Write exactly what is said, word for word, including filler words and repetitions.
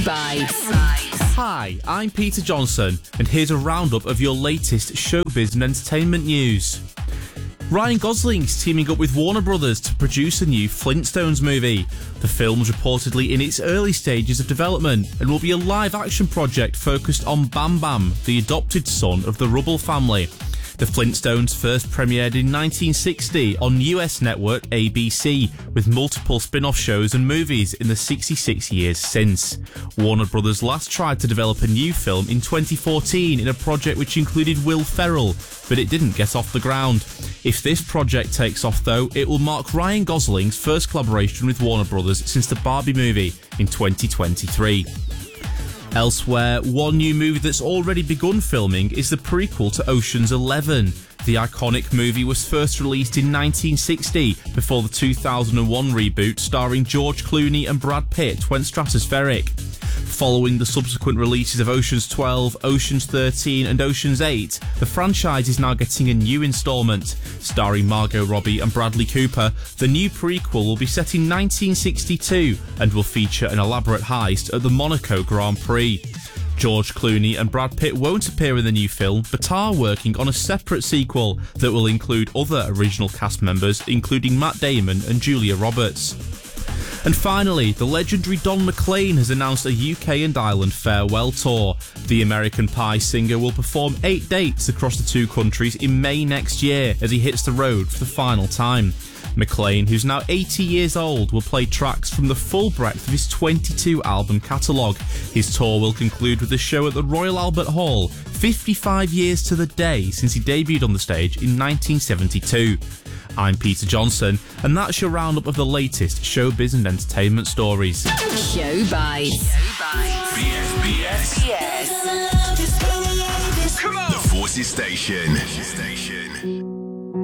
Bites. Hi, I'm Peter Johnson, and here's a roundup of your latest showbiz and entertainment news. Ryan Gosling's teaming up with Warner Brothers to produce a new Flintstones movie. The film's reportedly in its early stages of development and will be a live-action project focused on Bam Bam, the adopted son of the Rubble family. The Flintstones first premiered in nineteen sixty on U S network A B C, with multiple spin-off shows and movies in the sixty-six years since. Warner Brothers last tried to develop a new film in twenty fourteen in a project which included Will Ferrell, but it didn't get off the ground. If this project takes off though, it will mark Ryan Gosling's first collaboration with Warner Brothers since the Barbie movie in twenty twenty-three. Elsewhere, one new movie that's already begun filming is the prequel to Ocean's Eleven. The iconic movie was first released in nineteen sixty, before the two thousand one reboot starring George Clooney and Brad Pitt went stratospheric. Following the subsequent releases of Ocean's twelve, Ocean's thirteen and Ocean's eight, the franchise is now getting a new instalment. Starring Margot Robbie and Bradley Cooper, the new prequel will be set in nineteen sixty-two and will feature an elaborate heist at the Monaco Grand Prix. George Clooney and Brad Pitt won't appear in the new film, but are working on a separate sequel that will include other original cast members, including Matt Damon and Julia Roberts. And finally, the legendary Don McLean has announced a U K and Ireland farewell tour. The American Pie singer will perform eight dates across the two countries in May next year as he hits the road for the final time. McLean, who's now eighty years old, will play tracks from the full breadth of his twenty-two album catalogue. His tour will conclude with a show at the Royal Albert Hall, fifty-five years to the day since he debuted on the stage in nineteen seventy-two. I'm Peter Johnson, and that's your roundup of the latest showbiz and entertainment stories. Show Bites. B S B S. B S. Come on. The Forces Station. Station.